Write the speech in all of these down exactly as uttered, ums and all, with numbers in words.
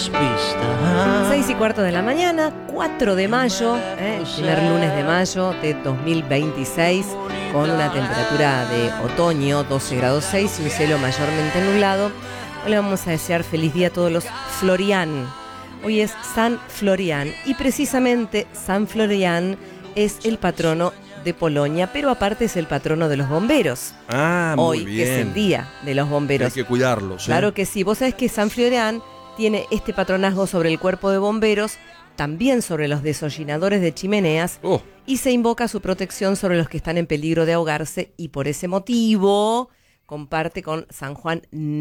despista. Seis y cuarto de la mañana, cuatro de mayo, eh, primer lunes de mayo de dos mil veintiséis, con una temperatura de otoño, doce grados seis y un cielo mayormente nublado. Hoy le vamos a desear feliz día a todos los Florian. Hoy es San Florian y precisamente San Florian es el patrono de Polonia, pero aparte es el patrono de los bomberos. Ah, muy Hoy, bien. que es el día de los bomberos. Hay que cuidarlos, ¿eh? Claro que sí. Vos sabés que San Florian tiene este patronazgo sobre el cuerpo de bomberos, también sobre los desollinadores de chimeneas, Oh. y se invoca su protección sobre los que están en peligro de ahogarse, y por ese motivo comparte con San Juan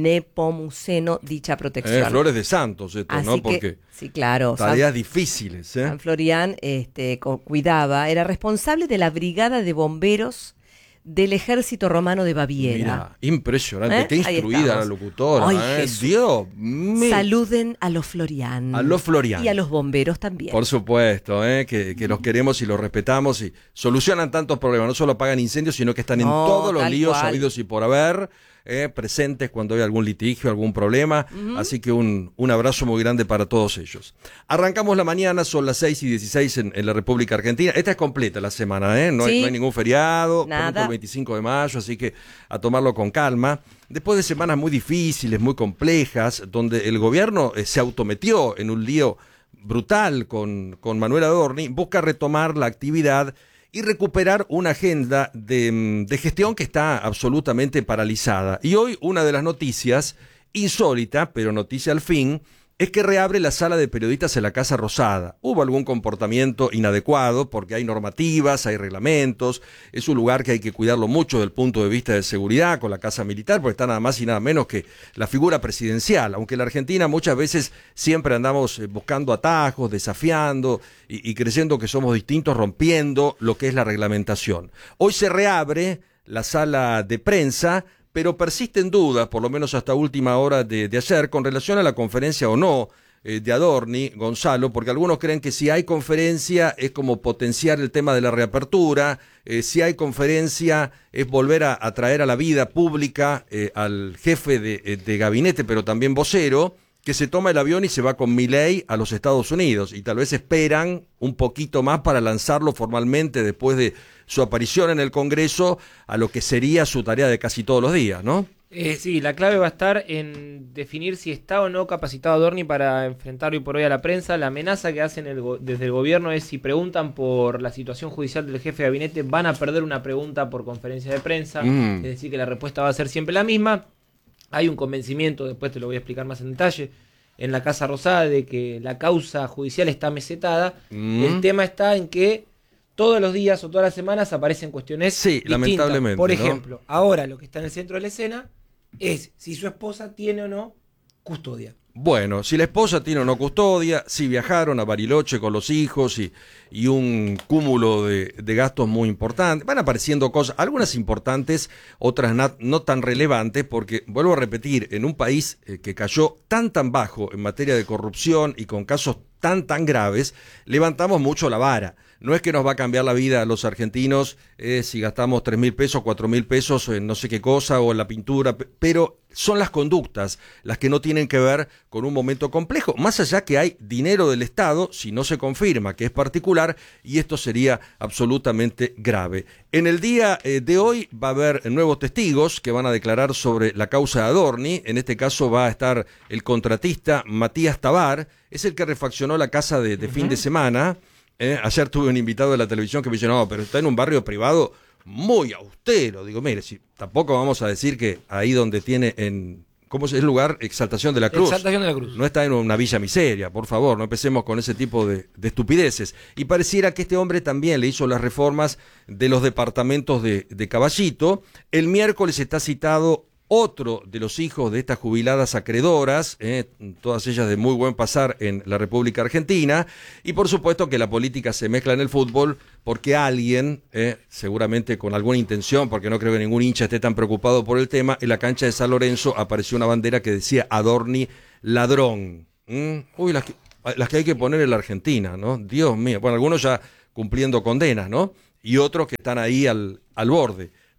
Nepomuceno dicha protección. Eh, flores de santos esto, Así ¿no? que, Porque sí, claro. tareas San, difíciles, ¿eh? San Florian este, co- cuidaba, era responsable de la brigada de bomberos del ejército romano de Baviera. Mira, impresionante. ¿Eh? Qué Ahí instruida estamos. la locutora. Ay, ¿eh? Jesús. Dios mío. Saluden a los Florian. A los Florian. Y a los bomberos también. Por supuesto, ¿eh? que, que los queremos y los respetamos y solucionan tantos problemas. No solo apagan incendios, sino que están en No, todos los tal líos cual. habidos y por haber, eh, presentes cuando hay algún litigio, algún problema. Uh-huh. Así que un, un abrazo muy grande para todos ellos. Arrancamos la mañana, son las seis y dieciséis en, en la República Argentina. Esta es completa la semana, ¿eh? No, Sí. hay, no hay ningún feriado, Nada. pronto el veinticinco de mayo, así que a tomarlo con calma. Después de semanas muy difíciles, muy complejas, donde el gobierno eh, se autometió en un lío brutal con, con Manuel Adorni, busca retomar la actividad y recuperar una agenda de, de gestión que está absolutamente paralizada. Y hoy una de las noticias, insólita, pero noticia al fin, es que reabre la sala de periodistas en la Casa Rosada. Hubo algún comportamiento inadecuado porque hay normativas, hay reglamentos, es un lugar que hay que cuidarlo mucho desde el punto de vista de seguridad con la Casa Militar, porque está nada más y nada menos que la figura presidencial, aunque en la Argentina muchas veces siempre andamos buscando atajos, desafiando y, y creyendo que somos distintos, rompiendo lo que es la reglamentación. Hoy se reabre la sala de prensa, pero persisten dudas, por lo menos hasta última hora de, de ayer, con relación a la conferencia o no eh, de Adorni, Gonzalo, porque algunos creen que si hay conferencia es como potenciar el tema de la reapertura, eh, si hay conferencia es volver a, a traer a la vida pública eh, al jefe de, de gabinete, pero también vocero, que se toma el avión y se va con Milei a los Estados Unidos, y tal vez esperan un poquito más para lanzarlo formalmente después de su aparición en el Congreso a lo que sería su tarea de casi todos los días, ¿no? Eh, sí, la clave va a estar en definir si está o no capacitado Adorni para enfrentar hoy por hoy a la prensa. La amenaza que hacen el go- desde el gobierno es si preguntan por la situación judicial del jefe de gabinete, van a perder una pregunta por conferencia de prensa, Mm. es decir, que la respuesta va a ser siempre la misma. Hay un convencimiento, después te lo voy a explicar más en detalle, en la Casa Rosada de que la causa judicial está mesetada. Mm. El tema está en que todos los días o todas las semanas aparecen cuestiones Sí, distintas. lamentablemente, Por ¿no? ejemplo, ahora lo que está en el centro de la escena es si su esposa tiene o no custodia. Bueno, si la esposa tiene o no custodia, si viajaron a Bariloche con los hijos y, y un cúmulo de, de gastos muy importantes, van apareciendo cosas, algunas importantes, otras na, no tan relevantes, porque, vuelvo a repetir, en un país eh, que cayó tan tan bajo en materia de corrupción y con casos tan tan graves, levantamos mucho la vara. No es que nos va a cambiar la vida a los argentinos eh, si gastamos tres mil pesos, cuatro mil pesos en no sé qué cosa o en la pintura, p- pero son las conductas las que no tienen que ver con un momento complejo, más allá que hay dinero del Estado, si no se confirma que es particular, y esto sería absolutamente grave. En el día eh, de hoy va a haber nuevos testigos que van a declarar sobre la causa de Adorni. En este caso va a estar el contratista Matías Tabar, es el que refaccionó la casa de, de uh-huh. fin de semana. Eh, ayer tuve un invitado de la televisión que me dice, no, pero está en un barrio privado muy austero. Digo, mire, si tampoco vamos a decir que ahí donde tiene en, ¿cómo es el lugar? Exaltación de la Cruz. Exaltación de la Cruz. No está en una villa miseria, por favor, no empecemos con ese tipo de, de estupideces. Y pareciera que este hombre también le hizo las reformas de los departamentos de, de Caballito. El miércoles está citado otro de los hijos de estas jubiladas acreedoras, eh, todas ellas de muy buen pasar en la República Argentina, y por supuesto que la política se mezcla en el fútbol porque alguien, eh, seguramente con alguna intención, porque no creo que ningún hincha esté tan preocupado por el tema, en la cancha de San Lorenzo apareció una bandera que decía Adorni ladrón. ¿Mm? Uy, las que, las que hay que poner en la Argentina, ¿no? Dios mío, bueno, algunos ya cumpliendo condenas, ¿no? Y otros que están ahí al, al borde.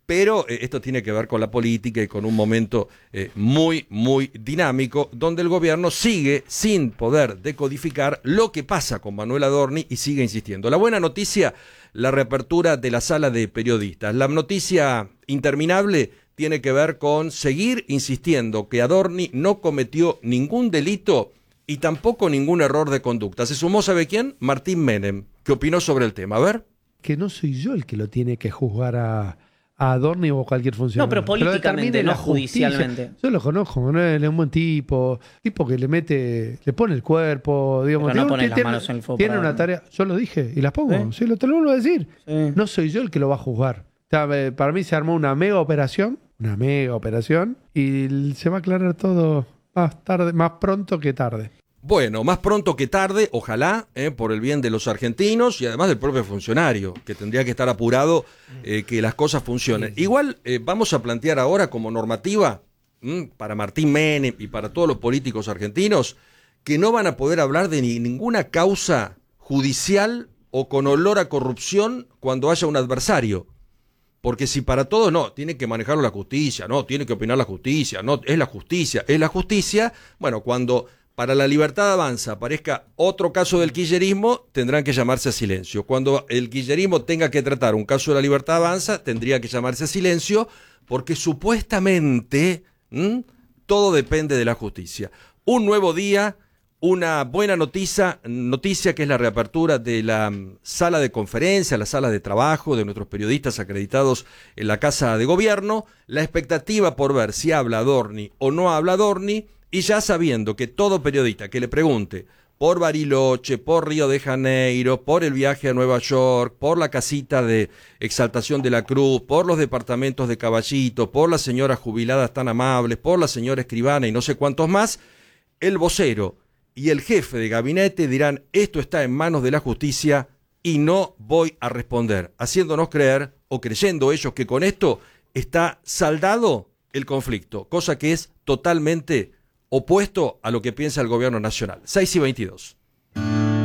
pero eh, esto tiene que ver con la política y con un momento eh, muy, muy dinámico, donde el gobierno sigue sin poder decodificar lo que pasa con Manuel Adorni y sigue insistiendo. La buena noticia, la reapertura de la sala de periodistas. La noticia interminable tiene que ver con seguir insistiendo que Adorni no cometió ningún delito y tampoco ningún error de conducta. Se sumó, ¿sabe quién? Martín Menem, que opinó sobre el tema. A ver. Que no soy yo el que lo tiene que juzgar a, a Adorni o cualquier funcionario. No, pero políticamente, no judicialmente. Yo lo conozco, ¿no? Él es un buen tipo, tipo que le mete, le pone el cuerpo, digamos. Pero no pone tiene, las manos en el fuego. Tiene una tarea, yo lo dije y las pongo, sí, sí lo, te lo vuelvo a decir. Sí. No soy yo el que lo va a juzgar. O sea, para mí se armó una mega operación, una mega operación, y se va a aclarar todo más tarde, más pronto que tarde. Bueno, más pronto que tarde, ojalá, eh, por el bien de los argentinos y además del propio funcionario, que tendría que estar apurado eh, que las cosas funcionen. Igual eh, vamos a plantear ahora como normativa mmm, para Martín Menem y para todos los políticos argentinos que no van a poder hablar de ni, ninguna causa judicial o con olor a corrupción cuando haya un adversario. Porque si para todos no, tiene que manejarlo la justicia, no, tiene que opinar la justicia, no, es la justicia, es la justicia, bueno, cuando para La Libertad Avanza aparezca otro caso del kirchnerismo, tendrán que llamarse a silencio. Cuando el kirchnerismo tenga que tratar un caso de La Libertad Avanza, tendría que llamarse a silencio, porque supuestamente ¿m? todo depende de la justicia. Un nuevo día, una buena noticia, noticia que es la reapertura de la sala de conferencia, la sala de trabajo de nuestros periodistas acreditados en la Casa de Gobierno, la expectativa por ver si habla Adorni o no habla Adorni, y ya sabiendo que todo periodista que le pregunte por Bariloche, por Río de Janeiro, por el viaje a Nueva York, por la casita de Exaltación de la Cruz, por los departamentos de Caballito, por las señoras jubiladas tan amables, por la señora escribana y no sé cuántos más, el vocero y el jefe de gabinete dirán: esto está en manos de la justicia y no voy a responder, haciéndonos creer o creyendo ellos que con esto está saldado el conflicto, cosa que es totalmente opuesto a lo que piensa el gobierno nacional. seis y veintidós.